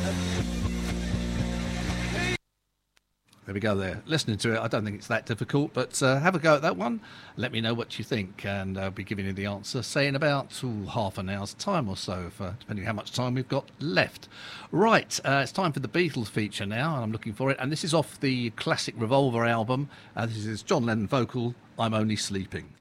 There we go there. Listening to it, I don't think it's that difficult, but have a go at that one. Let me know what you think, and I'll be giving you the answer, say, in about half an hour's time or so, depending how much time we've got left. Right, it's time for the Beatles feature now, and I'm looking for it. And this is off the classic Revolver album. This is John Lennon vocal, I'm Only Sleeping.